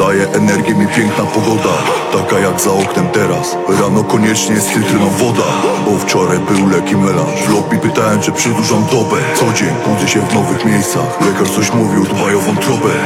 Daje energię mi piękna pogoda, taka jak za oknem teraz. Rano koniecznie jest cytryną woda, bo wczoraj był leki melanż. W lobby pytałem, czy przedłużam dobę. Co dzień budzę się w nowych miejscach. Lekarz coś mówił, dbaj o wątrobę.